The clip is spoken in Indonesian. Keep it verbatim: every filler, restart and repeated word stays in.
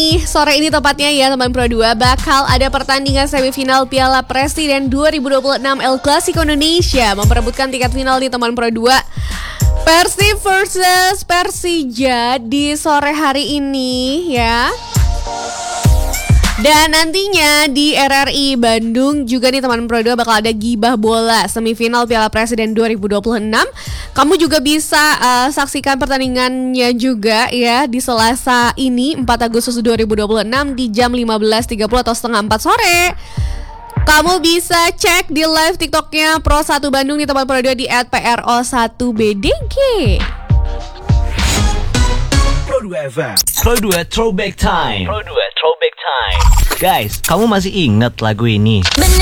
Sore ini tepatnya ya teman Pro dua bakal ada pertandingan semifinal Piala Presiden dua ribu dua puluh enam El Clasico Indonesia memperebutkan tiket final di teman Pro dua. Persib versus Persija di sore hari ini ya. Dan nantinya di R R I Bandung juga nih teman Pro dua bakal ada Gibah Bola semifinal Piala Presiden dua ribu dua puluh enam. Kamu juga bisa uh, saksikan pertandingannya juga ya di Selasa ini empat Agustus dua ribu dua puluh enam di jam lima belas tiga puluh atau setengah empat sore. Kamu bisa cek di live TikToknya Pro satu Bandung di teman Pro dua di et P R O satu B D G. Pro dua F M. Pro dua Throwback Time. Pro dua Throwback Time. Guys, kamu masih ingat lagu ini?